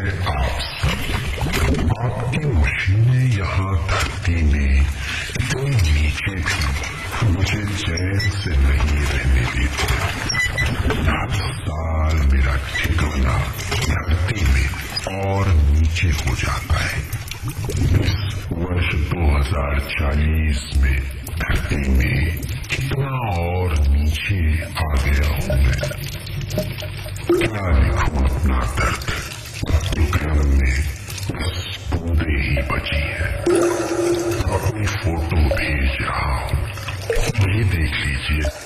है आप सब। आपकी मशीनें यहाँ धरती में इतने नीचे भी मुझे चैन से नहीं रहने देते। हर साल मेरा ठिकाना धरती में और नीचे हो जाता है। इस वर्ष 2040 में धरती में कितना और नीचे आ गया हूं मैं। क्या लिखूं अपना दर्द, अपने कलम में बस बूंदे ही बची है। अपनी फोटो भेज रहा हूं, ये देख लीजिए।